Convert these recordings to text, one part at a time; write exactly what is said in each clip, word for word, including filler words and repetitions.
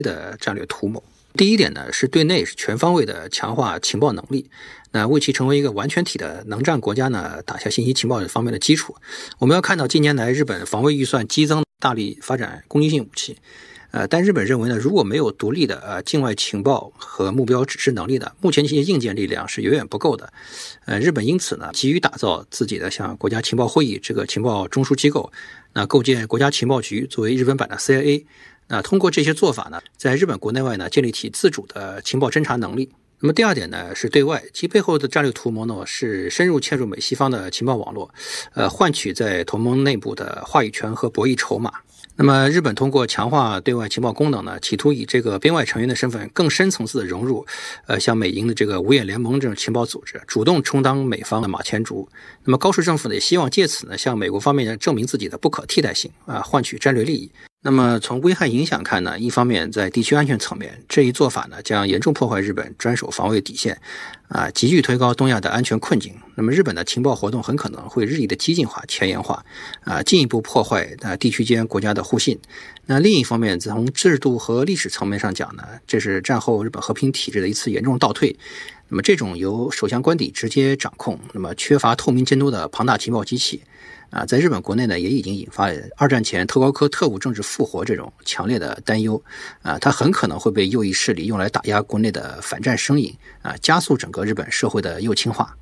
的战略图谋。第一点呢，是对内是全方位的强化情报能力，那为其成为一个完全体的能战国家呢，打下信息情报方面的基础。我们要看到近年来日本防卫预算激增，大力发展攻击性武器。呃，但日本认为呢，如果没有独立的呃境外情报和目标指示能力的，目前这些硬件力量是远远不够的。呃，日本因此呢，急于打造自己的像国家情报会议这个情报中枢机构，那构建国家情报局作为日本版的 C I A。那通过这些做法呢，在日本国内外呢，建立起自主的情报侦察能力。那么第二点呢，是对外，其背后的战略图谋呢，是深入嵌入美西方的情报网络，呃，换取在同盟内部的话语权和博弈筹码。那么日本通过强化对外情报功能呢，企图以这个边外成员的身份更深层次的融入呃，像美英的这个五眼联盟这种情报组织，主动充当美方的马前卒。那么高市政府呢，也希望借此呢，向美国方面证明自己的不可替代性啊、呃，换取战略利益。那么从危害影响看呢，一方面在地区安全层面，这一做法呢将严重破坏日本专守防卫底线，啊，急剧推高东亚的安全困境。那么日本的情报活动很可能会日益的激进化、前沿化，啊，进一步破坏啊地区间国家的互信。那另一方面，从制度和历史层面上讲呢，这是战后日本和平体制的一次严重倒退。那么这种由首相官邸直接掌控，那么缺乏透明监督的庞大情报机器。啊，在日本国内呢，也已经引发二战前特高科特务政治复活这种强烈的担忧。啊，它很可能会被右翼势力用来打压国内的反战声音，啊，加速整个日本社会的右倾化。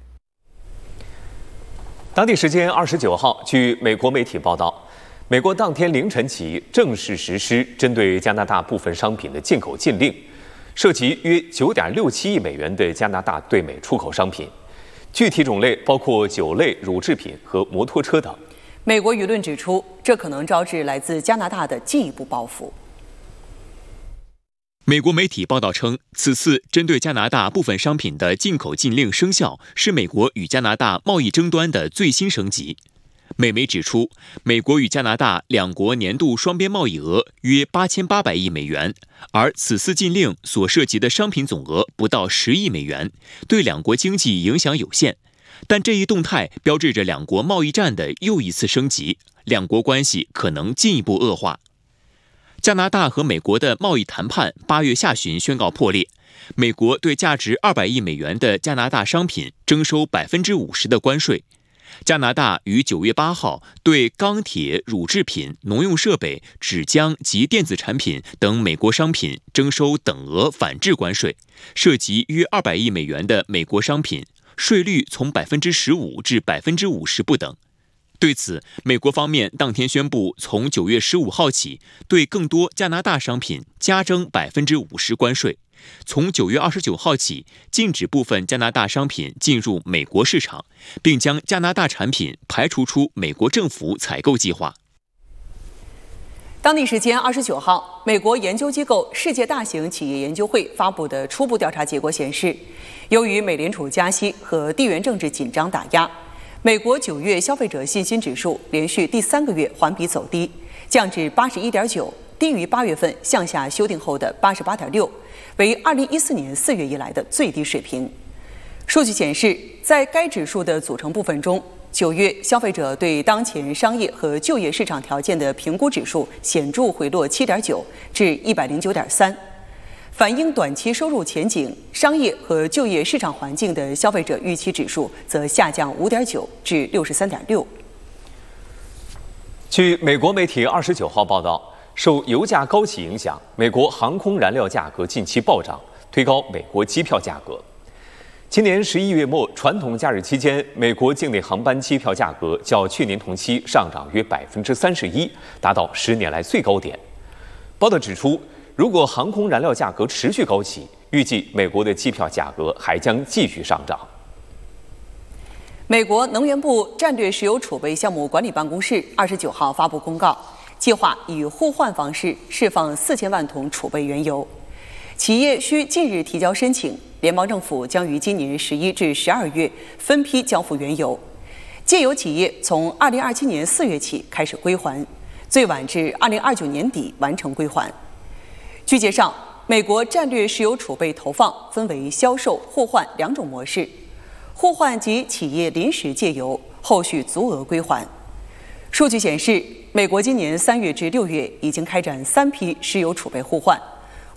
当地时间二十九号，据美国媒体报道，美国当天凌晨起正式实施针对加拿大部分商品的进口禁令，涉及约九点六七亿美元的加拿大对美出口商品。具体种类包括酒类、乳制品和摩托车等。 美国舆论指出，这可能招致来自加拿大的进一步报复。 美国媒体报道称，此次针对加拿大部分商品的进口禁令生效，是美国与加拿大贸易争端的最新升级。美媒指出，美国与加拿大两国年度双边贸易额约八千八百亿美元，而此次禁令所涉及的商品总额不到十亿美元，对两国经济影响有限。但这一动态标志着两国贸易战的又一次升级，两国关系可能进一步恶化。加拿大和美国的贸易谈判八月下旬宣告破裂，美国对价值二百亿美元的加拿大商品征收百分之五十的关税。加拿大于九月八号对钢铁、乳制品、农用设备、纸浆及电子产品等美国商品征收等额反制关税，涉及约二百亿美元的美国商品，税率从百分之十五至百分之五十不等。对此，美国方面当天宣布，从九月十五号起，对更多加拿大商品加征百分之五十关税。从九月二十九号起，禁止部分加拿大商品进入美国市场，并将加拿大产品排除出美国政府采购计划。 当地时间二十九号，美国研究机构世界大型企业研究会发布的初步调查结果显示，由于美联储加息和地缘政治紧张打压，美国九月消费者信心指数连续第三个月环比走低，降至八十一点九，低于八月份向下修订后的八十八点六，为二零一四年四月以来的最低水平。数据显示，在该指数的组成部分中，九月消费者对当前商业和就业市场条件的评估指数显著回落七点九至一百零九点三。反映短期收入前景、商业和就业市场环境的消费者预期指数则下降五点九至六十三点六。 据美国媒体二十九号报道，受油价高企影响，美国航空燃料价格近期暴涨，推高美国机票价格。今年十一月末传统假日期间，美国境内航班机票价格较去年同期上涨约百分之三十一，达到十年来最高点。报道指出，如果航空燃料价格持续高企，预计美国的机票价格还将继续上涨。 美国能源部战略石油储备项目管理办公室二十九号发布公告，计划以互换方式释放四千万桶储备原油，企业需近日提交申请，联邦政府将于今年十一至十二月分批交付原油，借由企业从二零二七年四月起开始归还，最晚至二零二九年底完成归还。据介绍，美国战略石油储备投放分为销售、互换两种模式。互换及企业临时借油，后续足额归还。数据显示，美国今年三月至六月已经开展三批石油储备互换。